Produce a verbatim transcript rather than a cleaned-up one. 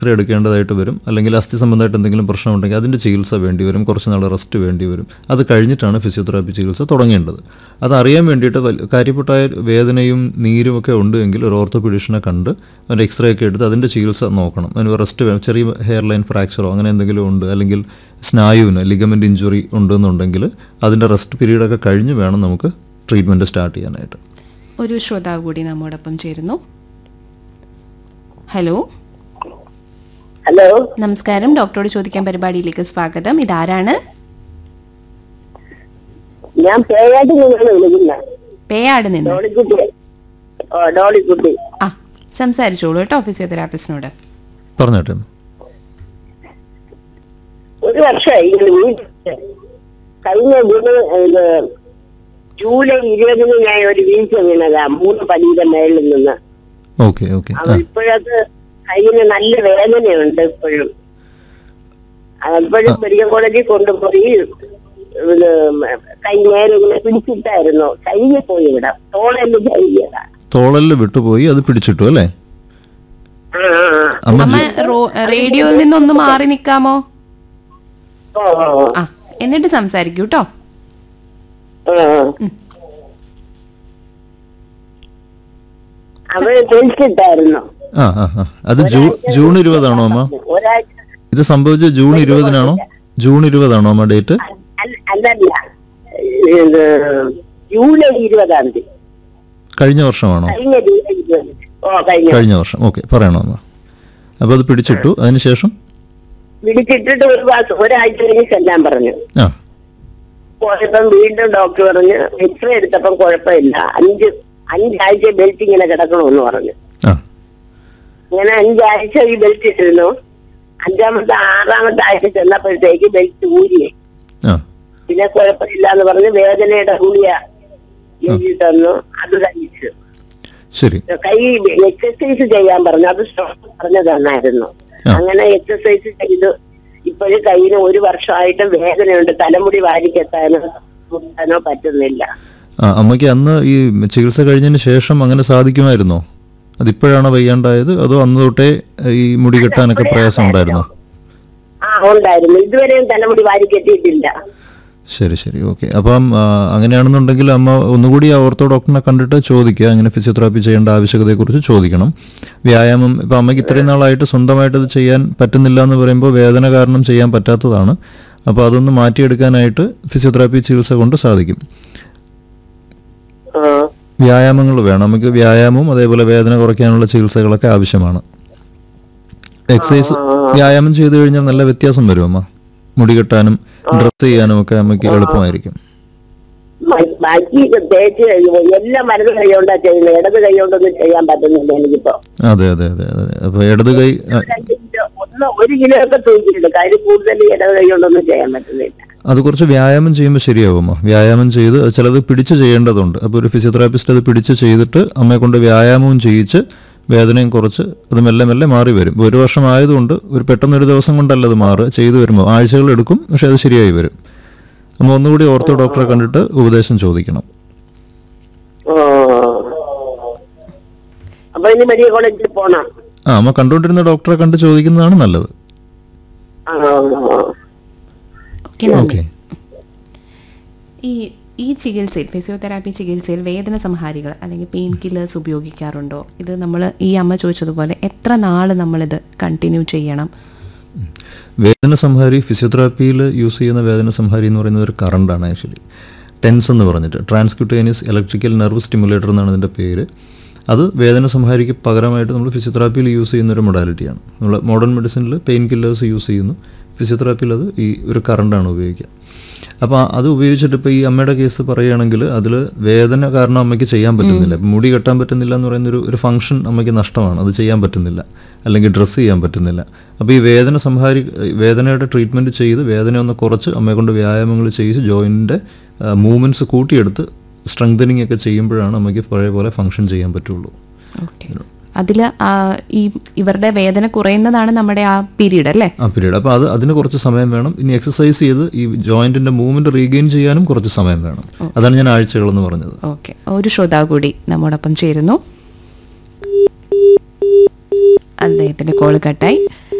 X-ray എടുക്കേണ്ടതായിട്ട് വരും. അല്ലെങ്കിൽ അസ്ഥി സംബന്ധമായിട്ട് എന്തെങ്കിലും പ്രശ്നമുണ്ടെങ്കിൽ അതിൻ്റെ ചികിത്സ വേണ്ടി വരും. കുറച്ച് നാൾ റെസ്റ്റ് വേണ്ടി വരും. അത് കഴിഞ്ഞിട്ടാണ് ഫിസിയോതെറാപ്പി ചികിത്സ തുടങ്ങേണ്ടത്. അതറിയാൻ വേണ്ടിയിട്ട് കാര്യപ്പെട്ടായ വേദനയും നീരും ഒക്കെ ഉണ്ടെങ്കിൽ ഒരു ഓർത്തോപീഡിഷനെ കണ്ട് അതിൻ്റെ എക്സ്റേ ഒക്കെ എടുത്ത് അതിൻ്റെ ചികിത്സ നോക്കണം. അതിന് റെസ്റ്റ് വേണം. ചെറിയ ഹെയർ ലൈൻ ഫ്രാക്ചറോ അങ്ങനെ എന്തെങ്കിലും ഉണ്ട്, അല്ലെങ്കിൽ സ്നായുവിന് ലിഗമെൻ്റ് ഇഞ്ചുറി ഉണ്ടെന്നുണ്ടെങ്കിൽ അതിൻ്റെ റെസ്റ്റ് പീരീഡൊക്കെ കഴിഞ്ഞ് വേണം നമുക്ക് ട്രീറ്റ്മെൻറ്റ് സ്റ്റാർട്ട് ചെയ്യാനായിട്ട്. ഒരു ശ്രോതാവ് കൂടി നമ്മോടൊപ്പം ചേരുന്നു. ഹലോ ഹലോ, നമസ്കാരം. ഡോക്ടറോട് ചോദിക്കാൻ പരിപാടിയിലേക്ക് സ്വാഗതം. ഇതാരാണ്? ഞാൻ പേയാട്ടിൽ നിന്നാണ് വിളിക്കുന്നത്. പേയാട് നിന്ന്. ഡോളിക്കുട്ടി. ഓ, ഡോളിക്കുട്ടി. ആ, സംസാരിച്ചോളൂ കേട്ടോ ഫിസിയോതെറാപ്പിസ്റ്റിനോട്. പറഞ്ഞോട്ടെ. ഒരു വർഷമായി ഇങ്ങനെ വീഴ്ച. കഴിഞ്ഞ വീണ് ഇത് ജൂലൈ ഇരുപതിന് ഞാൻ ഒരു വീഴ്ച വീണതാ, മൂന്ന് പടിയുടെ മേളിൽ നിന്ന്. Okay okay. അപ്പൊ ഇപ്പോഴത് കയ്യിന് നല്ല വേദനയുണ്ട് ഇപ്പോഴും. അപ്പോഴും മെഡിക്കൽ കോളേജിൽ കൊണ്ടുപോയി ഇത് കൈ നേരെ ഇങ്ങനെ പിടിച്ചിട്ടായിരുന്നു. കയ്യിൽ പോയി ഇവിടെ തോളെന്ന് കയ്യതാ. തോളല് വിട്ടുപോയി, അത് പിടിച്ചിട്ടു അല്ലേ? ആ ആ അമ്മ റേഡിയോയിൽ നിന്നൊന്ന് മാറി നിൽക്കാമോ? ഓ ഓ ആ, എന്നിട്ട് സംസാരിക്കൂ കേട്ടോ. അവര് പിടിച്ചിട്ടായിരുന്നു. ആ ആ ആ അത് ജൂ ജൂൺ ഇരുപതാണോ അമ്മ ഒരാഴ്ച. ഇത് സംഭവിച്ചത്? ജൂൺ ഇരുപതിനാണോ? ജൂൺ ഇരുപതാണോ അമ്മ ഡേറ്റ്? അല്ലല്ല, ഇത് ജൂലൈ ഇരുപതാം തീയതി. കഴിഞ്ഞ വർഷമാണോ? കഴിഞ്ഞ ജൂലൈ ഇരുപത്. ഓ, കഴിഞ്ഞ കഴിഞ്ഞ വർഷം. ഓക്കെ, പറയണോ അമ്മ? അപ്പോൾ അത് പിടിച്ചിട്ടു. അതിനുശേഷം പിടിച്ചിട്ടിട്ട് ഒരു മാസം ഒരാഴ്ച കഴിഞ്ഞ് ചെല്ലാൻ പറഞ്ഞു. ആ പോയപ്പം വീണ്ടും ഡോക്ടർ പറഞ്ഞു, എക്സ്റേ എടുത്തപ്പം കുഴപ്പമില്ല, അഞ്ച് അഞ്ചാഴ്ച ബെൽറ്റ് ഇങ്ങനെ കിടക്കണമെന്ന് പറഞ്ഞു. ആ അങ്ങനെ അഞ്ചാഴ്ച ഈ ബെൽറ്റ് ഇട്ടിരുന്നു. അഞ്ചാമത്തെ ആറാമത്തെ ആഴ്ച ചെന്നപ്പോഴത്തേക്ക് ബെൽറ്റ് ഊരിയെ. ആ പിന്നെ കുഴപ്പമില്ല എന്ന് പറഞ്ഞ് വേദനയുടെ ഗുളിക എഴുതി തന്നു. അത് കഴിച്ചു. ശരി. കൈ എക്സസൈസ് ചെയ്യാൻ പറഞ്ഞു. അത് പറഞ്ഞു തന്നായിരുന്നു. അങ്ങനെ എക്സസൈസ് ചെയ്ത് ഇപ്പോഴും കയ്യിന് ഒരു വർഷമായിട്ട് വേദനയുണ്ട്. തലമുടി വാരിക്കെത്താനോ മുട്ടാനോ പറ്റുന്നില്ല. ആ അമ്മയ്ക്ക് അന്ന് ഈ ചികിത്സ കഴിഞ്ഞതിന് ശേഷം അങ്ങനെ സാധിക്കുമായിരുന്നോ? അതിപ്പോഴാണോ വയ്യാണ്ടായത്, അതോ അന്ന് തൊട്ടേ ഈ മുടി കെട്ടാനൊക്കെ പ്രയാസം ഉണ്ടായിരുന്നോ? ആ, ഉണ്ടായിരുന്നു. ഇതുവരെയും തലമുടി വാരിക്കെട്ടിയിട്ടില്ല. ശരി ശരി. ഓക്കെ. അപ്പം അങ്ങനെയാണെന്നുണ്ടെങ്കിൽ അമ്മ ഒന്നുകൂടി ആ ഓർത്തോ ഡോക്ടറിനെ കണ്ടിട്ട് ചോദിക്കുക. അങ്ങനെ ഫിസിയോതെറാപ്പി ചെയ്യേണ്ട ആവശ്യകതയെക്കുറിച്ച് ചോദിക്കണം. വ്യായാമം ഇപ്പം അമ്മയ്ക്ക് ഇത്രയും നാളായിട്ട് സ്വന്തമായിട്ട് ഇത് ചെയ്യാൻ പറ്റുന്നില്ല എന്ന് പറയുമ്പോൾ വേദന കാരണം ചെയ്യാൻ പറ്റാത്തതാണ്. അപ്പോൾ അതൊന്ന് മാറ്റിയെടുക്കാനായിട്ട് ഫിസിയോതെറാപ്പി ചികിത്സ കൊണ്ട് സാധിക്കും. വ്യായാമങ്ങൾ വേണം നമുക്ക്. വ്യായാമവും അതേപോലെ വേദന കുറയ്ക്കാനുള്ള ചികിത്സകളൊക്കെ ആവശ്യമാണ്. എക്സസൈസ് വ്യായാമം ചെയ്തു കഴിഞ്ഞാൽ നല്ല വ്യത്യാസം വരും അമ്മ. മുടി കെട്ടാനും ഡ്രസ് ചെയ്യാനും ഒക്കെ അമ്മയ്ക്ക് എളുപ്പമായിരിക്കും. ബാക്കി തേച്ച് കഴിയുമ്പോൾ എല്ലാം വലത് കൈ കൊണ്ടാ ചെയ്യുന്നത്. ഇടത് കൈ കൊണ്ടൊന്നും ചെയ്യാൻ പറ്റുന്നില്ല എനിക്കിപ്പോ. അതെ അതെ അതെ അതെ. അപ്പൊ ഇടത് കൈ ഒന്ന് ഒരു കിലോ ഒക്കെ തൂക്കിയിട്ടുണ്ട്. കാര്യം കൂടുതൽ ഇടത് കൈ കൊണ്ടൊന്നും ചെയ്യാൻ പറ്റുന്നില്ല. അത് കുറച്ച് വ്യായാമം ചെയ്യുമ്പോൾ ശരിയാവുമോ? വ്യായാമം ചെയ്ത് ചിലത് പിടിച്ച് ചെയ്യേണ്ടതുണ്ട്. അപ്പോൾ ഒരു ഫിസിയോതെറാപ്പിസ്റ്റ് അത് പിടിച്ച് ചെയ്തിട്ട് അമ്മയെ കൊണ്ട് വ്യായാമവും ചെയ്യിച്ച് വേദനയും കുറച്ച് അത് മെല്ലെ മെല്ലെ മാറി വരും. ഒരു വർഷം ആയതുകൊണ്ട് ഒരു പെട്ടെന്നൊരു ദിവസം കൊണ്ടല്ല അത് മാറുക. ചെയ്തു വരുമ്പോൾ ആഴ്ചകൾ എടുക്കും, പക്ഷെ അത് ശരിയായി വരും. നമ്മൾ ഒന്നുകൂടി ഓർത്തോ ഡോക്ടറെ കണ്ടിട്ട് ഉപദേശം ചോദിക്കണം. അപ്പൊ ഇനി മെഡിക്കൽ കോളേജിൽ പോണം. ആ അമ്മ കണ്ടുകൊണ്ടിരുന്ന ഡോക്ടറെ കണ്ട് ചോദിക്കുന്നതാണ് നല്ലത്. ഓക്കെ. ഈ ഈ ചികിത്സയിൽ ഫിസിയോതെറാപ്പി ചികിത്സയിൽ വേദന സംഹാരികൾ അല്ലെങ്കിൽ പെയിൻ കില്ലേഴ്സ് ഉപയോഗിക്കാറുണ്ടോ? ഇത് നമ്മൾ ഈ അമ്മ ചോദിച്ചതുപോലെ എത്ര നാൾ നമ്മളിത് കണ്ടിന്യൂ ചെയ്യണം? വേദന സംഹാരി ഫിസിയോതെറാപ്പിയിൽ യൂസ് ചെയ്യുന്ന വേദന സംഹാരി എന്ന് പറയുന്നത് ഒരു കറണ്ടാണ്. ആക്ച്വലി ടെൻസ് എന്ന് പറഞ്ഞിട്ട് ട്രാൻസ്ക്യൂട്ടേനിയസ് ഇലക്ട്രിക്കൽ നെർവ് സ്റ്റിമുലേറ്റർ എന്നാണ് അതിൻ്റെ പേര്. അത് വേദന സംഹാരിക്ക് പകരമായിട്ട് നമ്മൾ ഫിസിയോതെറാപ്പിയിൽ യൂസ് ചെയ്യുന്ന ഒരു മൊഡാലിറ്റിയാണ്. നമ്മൾ മോഡേൺ മെഡിസിനിൽ പെയിൻ കില്ലേഴ്സ് യൂസ് ചെയ്യുന്നു, ഫിസിയോതെറാപ്പിയിൽ അത് ഈ ഒരു കറണ്ടാണ് ഉപയോഗിക്കുക. അപ്പോൾ അത് ഉപയോഗിച്ചിട്ട് ഇപ്പോൾ ഈ അമ്മയുടെ കേസ് പറയുകയാണെങ്കിൽ അതിൽ വേദന കാരണം അമ്മയ്ക്ക് ചെയ്യാൻ പറ്റുന്നില്ല. മുടി കെട്ടാൻ പറ്റുന്നില്ല എന്ന് പറയുന്നൊരു ഒരു ഫംഗ്ഷൻ അമ്മയ്ക്ക് നഷ്ടമാണ്. അത് ചെയ്യാൻ പറ്റുന്നില്ല, അല്ലെങ്കിൽ ഡ്രസ്സ് ചെയ്യാൻ പറ്റുന്നില്ല. അപ്പോൾ ഈ വേദന സംഹാരി വേദനയുടെ ട്രീറ്റ്മെൻറ്റ് ചെയ്ത് വേദന ഒന്ന് കുറച്ച് അമ്മയെ കൊണ്ട് വ്യായാമങ്ങൾ ചെയ്ത് ജോയിൻറ്റിൻ്റെ മൂവ്മെൻറ്റ്സ് കൂട്ടിയെടുത്ത് സ്ട്രെങ്തനിങ് ഒക്കെ ചെയ്യുമ്പോഴാണ് അമ്മയ്ക്ക് പഴയ പോലെ ഫംഗ്ഷൻ ചെയ്യാൻ പറ്റുള്ളൂ. അതിൽ ഈ ഇവരുടെ വേദന കുറയുന്നതാണ് നമ്മുടെ ആ പീരീഡ് അല്ലേ? ആ പീരീഡ്. അപ്പോൾ അത് അതിന് കുറച്ച് സമയം വേണം. ഇനി എക്സസൈസ് ചെയ്ത് ഈ ജോയിന്റിന്റെ മൂവ്മെന്റ് റീഗെയിൻ ചെയ്യാനും കുറച്ച് സമയം വേണം. അതാണ് ഞാൻ ആഴ്ചകളെന്ന് പറഞ്ഞത്. ഓക്കെ. ഒരു ശ്രോതാവ് കൂടി നമ്മോടൊപ്പം ചേരുന്നു. അദ്ദേഹത്തിന്റെ കോള് കട്ടായി.